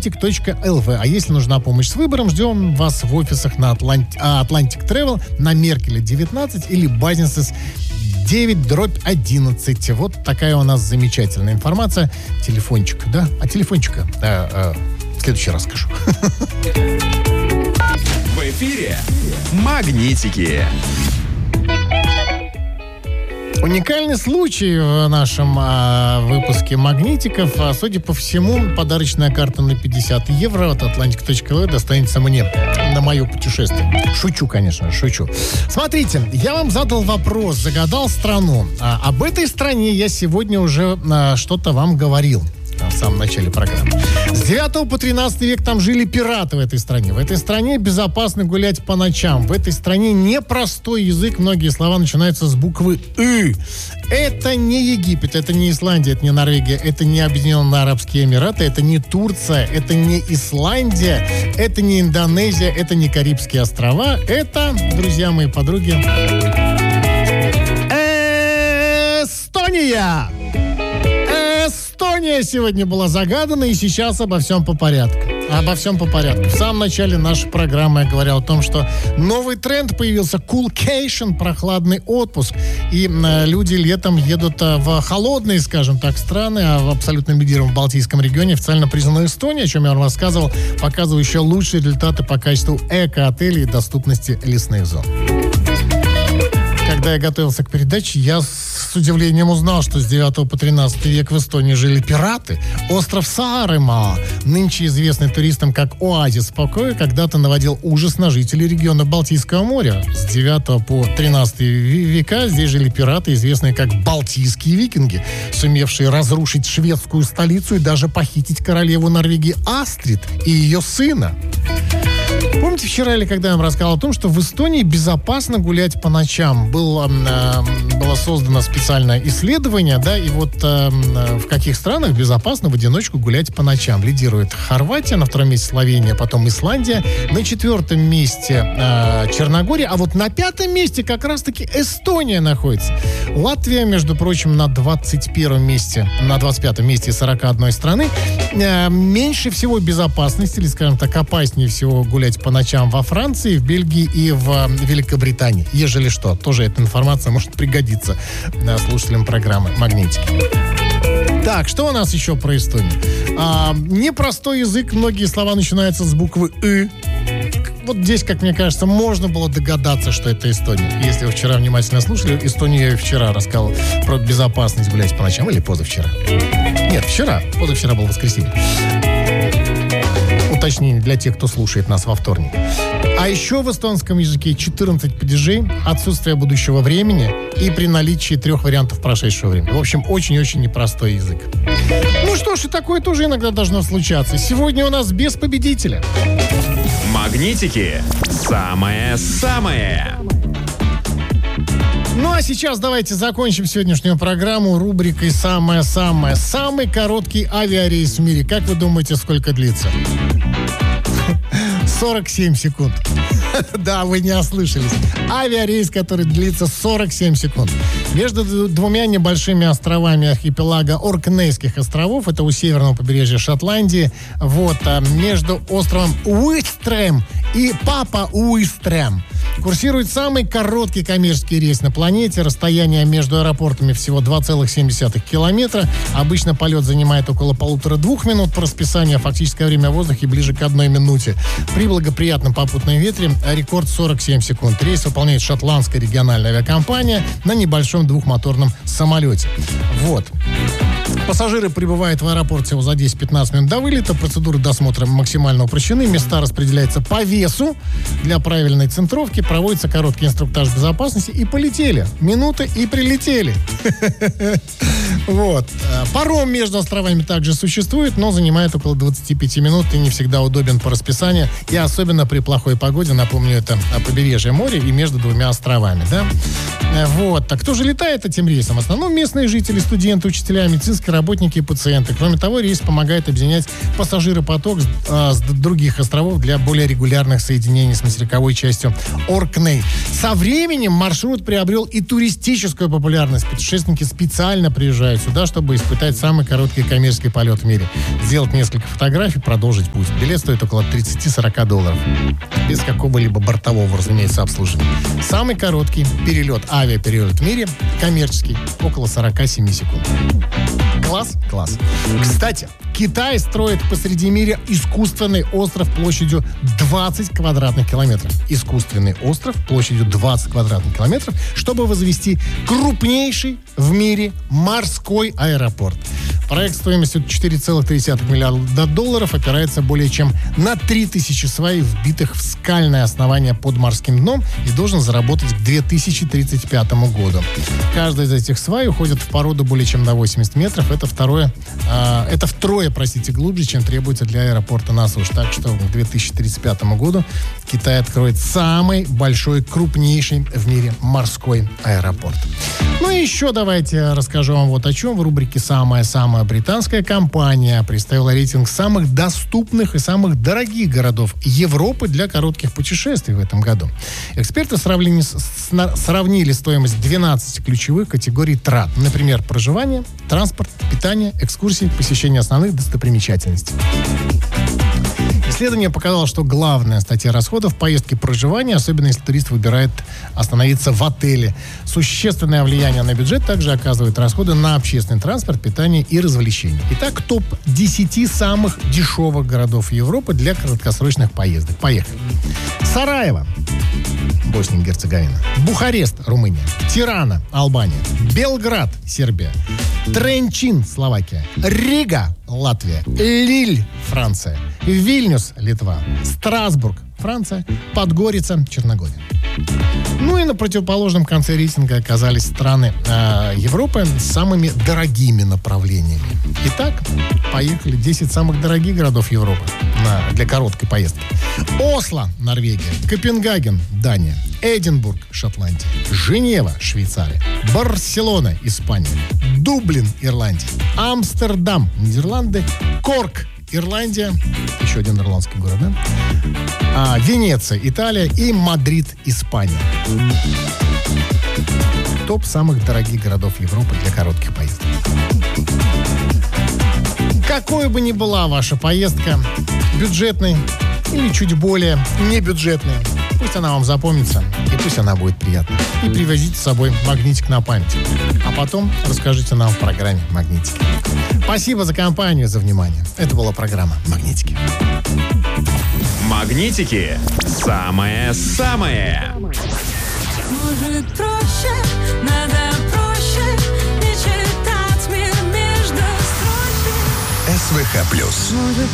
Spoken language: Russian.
atlantic.lv. А если нужна помощь с выбором, ждем вас в офисах на Atlantic Travel, на Меркеля 19 или Базинсес 9/11. Вот такая у нас замечательная информация. Телефончик, да? А телефончика в следующий раз скажу. В эфире «Магнитики». Уникальный случай в нашем выпуске «Магнитиков». Судя по всему, подарочная карта на 50 евро от Atlantic.lv достанется мне на мое путешествие. Шучу, конечно, шучу. Смотрите, я вам задал вопрос, загадал страну. Об этой стране я сегодня уже что-то вам говорил в самом начале программы. С 9 по 13 век там жили пираты в этой стране. В этой стране безопасно гулять по ночам. В этой стране непростой язык. Многие слова начинаются с буквы «ы». Это не Египет, это не Исландия, это не Норвегия, это не Объединенные Арабские Эмираты, это не Турция, это не Исландия, это не Индонезия, это не Карибские острова. Это, друзья мои, подруги, Эстония! Эстония сегодня была загадана, и сейчас обо всем по порядку. В самом начале нашей программы я говорил о том, что новый тренд появился — coolcation, прохладный отпуск. И люди летом едут в холодные, скажем так, страны, а абсолютным лидером в Балтийском регионе официально признана Эстония, о чем я вам рассказывал, показываю еще лучшие результаты по качеству эко-отелей и доступности лесных зон. Когда я готовился к передаче, я с удивлением узнал, что с 9 по 13 век в Эстонии жили пираты. Остров Сааремаа, нынче известный туристам как оазис покоя, когда-то наводил ужас на жителей региона Балтийского моря. С 9 по 13 века здесь жили пираты, известные как балтийские викинги, сумевшие разрушить шведскую столицу и даже похитить королеву Норвегии Астрид и ее сына. Помните, вчера или когда я вам рассказал о том, что в Эстонии безопасно гулять по ночам? Было создано специальное исследование, да, и вот в каких странах безопасно в одиночку гулять по ночам. Лидирует Хорватия, на втором месте Словения, потом Исландия, на четвертом месте Черногория, а вот на пятом месте как раз-таки Эстония находится. Латвия, между прочим, на 21 месте, на 25 месте из 41 страны. Меньше всего безопасности, или, скажем так, опаснее всего гулять по ночам во Франции, в Бельгии и в Великобритании. Ежели что, тоже эта информация может пригодиться слушателям программы «Магнитики». Так, что у нас еще про Эстонию? Непростой язык, многие слова начинаются с буквы «ы». Вот здесь, как мне кажется, можно было догадаться, что это Эстония. Если вы вчера внимательно слушали, Эстонию я вчера рассказал про безопасность гулять по ночам, или позавчера. Нет, вчера. Позавчера было воскресенье. Уточнение для тех, кто слушает нас во вторник. А еще в эстонском языке 14 падежей, отсутствие будущего времени и при наличии 3 вариантов прошедшего времени. В общем, очень-очень непростой язык. Ну что ж, и такое тоже иногда должно случаться. Сегодня у нас без победителя. Магнитики. Самое-самое. Ну а сейчас давайте закончим сегодняшнюю программу рубрикой «Самое-самое». Самый короткий авиарейс в мире. Как вы думаете, сколько длится? 47 секунд. Да, вы не ослышались. Авиарейс, который длится 47 секунд. Между двумя небольшими островами архипелага Оркнейских островов, это у северного побережья Шотландии, вот, между островом Уистрем и Папа-Уистрем курсирует самый короткий коммерческий рейс на планете. Расстояние между аэропортами всего 2,7 километра. Обычно полет занимает около 1,5-2 минут по расписанию, а фактическое время в воздухе ближе к 1 минуте. При благоприятном попутном ветре рекорд 47 секунд. Рейс выполняет шотландская региональная авиакомпания на небольшом двухмоторном самолете. Вот. Пассажиры прибывают в аэропорт всего за 10-15 минут до вылета. Процедуры досмотра максимально упрощены. Места распределяются по весу. Для правильной центровки проводится короткий инструктаж безопасности. И полетели. Минуты и прилетели. Вот. Паром между островами также существует, но занимает около 25 минут и не всегда удобен по расписанию. И особенно при плохой погоде, напомню, это побережье моря и между двумя островами, да? Вот. А кто же летает этим рейсом? В основном местные жители, студенты, учителя, медицинские медицинские работники и пациенты. Кроме того, рейс помогает объединять пассажиропоток с других островов для более регулярных соединений с материковой частью Оркней. Со временем маршрут приобрел и туристическую популярность. Путешественники специально приезжают сюда, чтобы испытать самый короткий коммерческий полет в мире. Сделать несколько фотографий, продолжить путь. Билет стоит около $30-40. Без какого-либо бортового, разумеется, обслуживания. Самый короткий авиаперелет в мире, коммерческий, около 47 секунд. Класс? Класс. Кстати, Китай строит посреди мира искусственный остров площадью 20 квадратных километров. Искусственный остров площадью 20 квадратных километров, чтобы возвести крупнейший в мире морской аэропорт. Проект стоимостью $4,3 миллиарда опирается более чем на 3000 свай, вбитых в скальное основание под морским дном, и должен заработать к 2035 году. Каждая из этих свай уходит в породу более чем на 80 метров. Это втрое, глубже, чем требуется для аэропорта на суше. Так что к 2035 году Китай откроет самый большой, крупнейший в мире морской аэропорт. Ну и еще давайте расскажу вам вот о чем. В рубрике «Самая-самая» британская компания представила рейтинг самых доступных и самых дорогих городов Европы для коротких путешествий в этом году. Эксперты сравнили стоимость 12 ключевых категорий трат. Например, проживание, транспорт, питание, экскурсии, посещение основных достопримечательностей. Исследование показало, что главная статья расходов – поездки проживания, особенно если турист выбирает остановиться в отеле. Существенное влияние на бюджет также оказывают расходы на общественный транспорт, питание и развлечения. Итак, топ-10 самых дешевых городов Европы для краткосрочных поездок. Поехали. Сараево, Босния и Герцеговина. Бухарест, Румыния. Тирана, Албания. Белград, Сербия. Тренчин, Словакия. Рига, Латвия. Лиль, Франция. Вильнюс, Литва. Страсбург, Франция. Подгорица, Черногория. Ну и на противоположном конце рейтинга оказались страны Европы с самыми дорогими направлениями. Итак, поехали 10 самых дорогих городов Европы для короткой поездки. Осло, Норвегия. Копенгаген, Дания. Эдинбург, Шотландия. Женева, Швейцария. Барселона, Испания. Дублин, Ирландия. Амстердам, Нидерланды. Корк, Ирландия. Еще один ирландский город, да? Венеция, Италия. И Мадрид, Испания. Топ самых дорогих городов Европы для коротких поездок. Какой бы ни была ваша поездка, бюджетной или чуть более небюджетной, пусть она вам запомнится, и пусть она будет приятной. И привозите с собой магнитик на память. А потом расскажите нам в программе «Магнитики». Спасибо за компанию, за внимание. Это была программа «Магнитики». Магнитики. Самое-самое. Может, проще, надо проще, не читать мир между строчек. СВХ+. Может,